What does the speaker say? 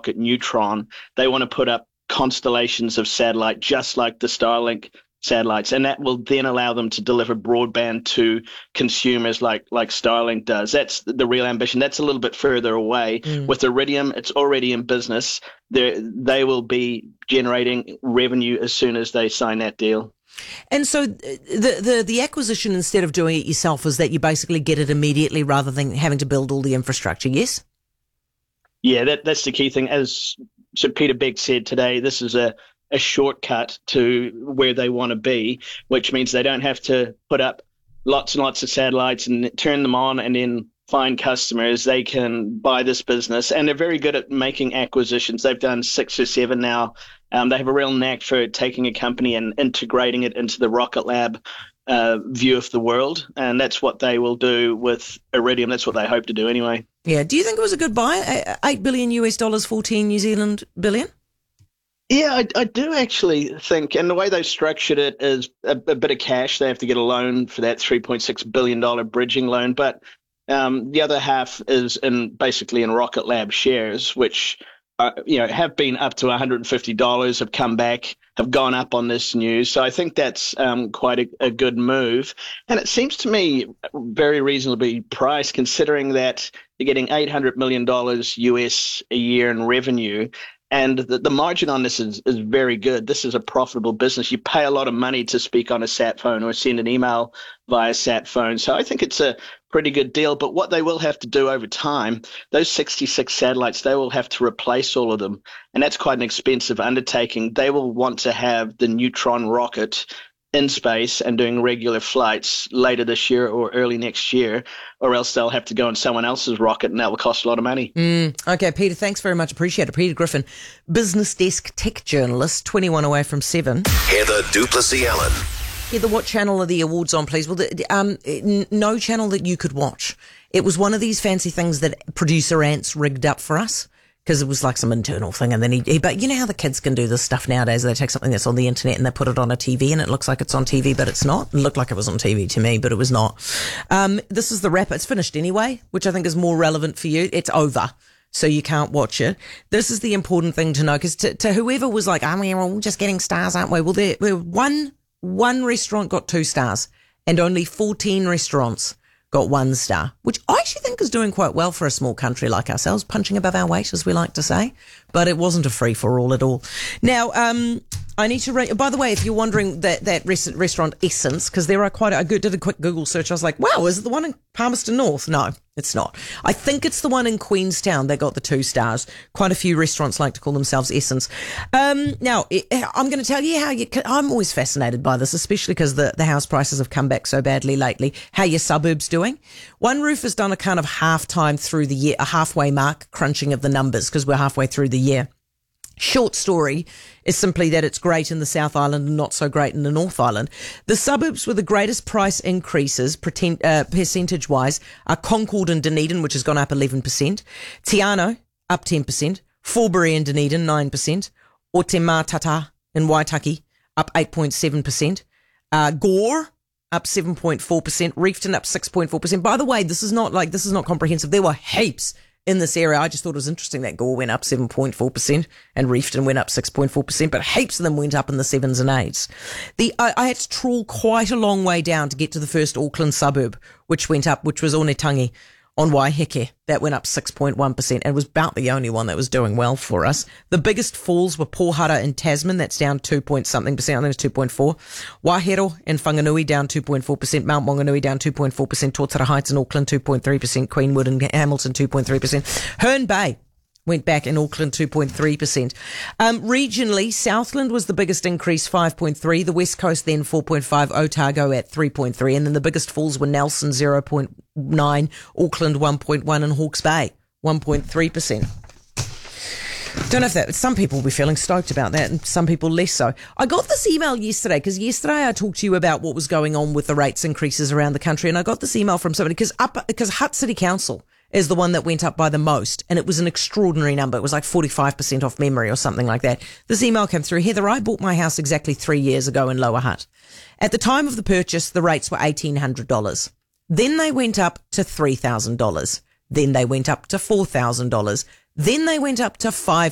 rocket Neutron. They want to put up constellations of satellite, just like the Starlink satellites, and that will then allow them to deliver broadband to consumers like Starlink does. That's the real ambition. That's a little bit further away. With Iridium, it's already in business. They will be generating revenue as soon as they sign that deal. And so the acquisition, instead of doing it yourself, is that you basically get it immediately rather than having to build all the infrastructure, yes? Yeah, that's the key thing. As Sir Peter Beck said today, this is a shortcut to where they want to be, which means they don't have to put up lots and lots of satellites and turn them on and then find customers. They can buy this business, and they're very good at making acquisitions. They've done 6 or 7 now. They have a real knack for taking a company and integrating it into the Rocket Lab view of the world, and that's what they will do with Iridium. That's what they hope to do anyway. Yeah. Do you think it was a good buy? $8 billion US, 14 New Zealand billion? Yeah, I do actually think, and the way they've structured it is a bit of cash. They have to get a loan for that $3.6 billion bridging loan, but the other half is basically in Rocket Lab shares, which have been up to $150, have come back, have gone up on this news. So I think that's quite a good move. And it seems to me very reasonably priced, considering that they're getting $800 million US a year in revenue. And the margin on this is very good. This is a profitable business. You pay a lot of money to speak on a sat phone or send an email via sat phone. So I think it's a pretty good deal. But what they will have to do over time, those 66 satellites, they will have to replace all of them. And that's quite an expensive undertaking. They will want to have the Neutron rocket in space and doing regular flights later this year or early next year, or else they'll have to go on someone else's rocket, and that will cost a lot of money. Okay, Peter, thanks very much. Appreciate it. Peter Griffin, Business Desk tech journalist, 21 away from 7. Heather Duplessis-Allen. Heather, what channel are the awards on, please? Well, no channel that you could watch. It was one of these fancy things that producer Ants rigged up for us, because it was like some internal thing. And then but you know how the kids can do this stuff nowadays? They take something that's on the internet and they put it on a TV and it looks like it's on TV, but it's not. It looked like it was on TV to me, but it was not. This is the wrap. It's finished anyway, which I think is more relevant for you. It's over, so you can't watch it. This is the important thing to know, because to whoever was like, we're all just getting stars, aren't we? Well, one restaurant got 2 stars and only 14 restaurants got 1 star, which I actually think is doing quite well for a small country like ourselves, punching above our weight, as we like to say. But it wasn't a free-for-all at all. Now, I need to by the way, if you're wondering that restaurant Essence, because there are I did a quick Google search. I was like, wow, is it the one in Palmerston North? No, it's not. I think it's the one in Queenstown that got the 2 stars. Quite a few restaurants like to call themselves Essence. Now, I'm going to tell you I'm always fascinated by this, especially because the house prices have come back so badly lately. How your suburbs doing? One Roof has done a kind of halftime through the year, a halfway mark crunching of the numbers, because we're halfway through the year. Short story is simply that it's great in the South Island and not so great in the North Island. The suburbs with the greatest price increases percentage-wise are Concord and Dunedin, which has gone up 11%. Te Anau, up 10%. Forbury and Dunedin, 9%. Otematata in Waitaki, up 8.7%. Gore, up 7.4%. Reefton, up 6.4%. By the way, this is not comprehensive. There were heaps in this area. I just thought it was interesting that Gore went up 7.4% and Reefton went up 6.4%, but heaps of them went up in the 7s and 8s. I had to trawl quite a long way down to get to the first Auckland suburb, which went up, which was Onetangi on Waiheke. That went up 6.1%, and was about the only one that was doing well for us. The biggest falls were Pohara in Tasman, that's down 2-something percent, I think it's 2.4. Wahero and Whanganui down 2.4%, Mount Maunganui down 2.4%, Totara Heights in Auckland 2.3%, Queenwood and Hamilton 2.3%. Herne Bay went back in Auckland 2.3%. Regionally, Southland was the biggest increase, 5.3. The West Coast then 4.5. Otago at 3.3. And then the biggest falls were Nelson 0.9, Auckland 1.1, and Hawke's Bay 1.3%. Don't know if some people will be feeling stoked about that and some people less so. I got this email yesterday, because yesterday I talked to you about what was going on with the rates increases around the country, and I got this email from somebody, because Hutt City Council is the one that went up by the most, and it was an extraordinary number. It was like 45% off memory or something like that. This email came through. Heather, I bought my house exactly 3 years ago in Lower Hutt. At the time of the purchase, the rates were $1,800. Then they went up to $3,000. Then they went up to $4,000. Then they went up to